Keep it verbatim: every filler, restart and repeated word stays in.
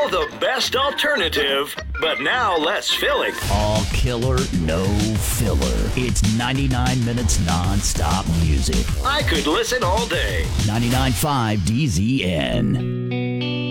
Still the best alternative, but now less filling. All killer, no filler. It's ninety-nine minutes non-stop music. I could listen all day. ninety-nine point five D Z N.